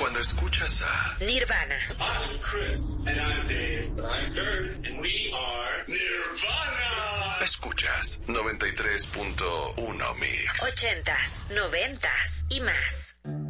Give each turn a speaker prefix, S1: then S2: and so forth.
S1: Cuando escuchas a
S2: Nirvana.
S3: I'm Chris. And I'm Dave. I'm Kurt. And we are Nirvana.
S1: Escuchas 93.1 Mix.
S2: 80s, 90s y más.